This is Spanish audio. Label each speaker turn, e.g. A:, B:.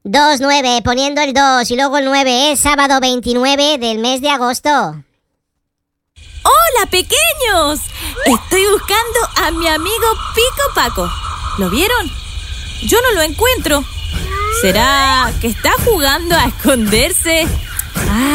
A: 2-9, poniendo el 2 y luego el 9, es sábado 29 del mes de agosto.
B: ¡Hola, pequeños! Estoy buscando a mi amigo Pico Paco. ¿Lo vieron? Yo no lo encuentro. ¿Será que está jugando a esconderse?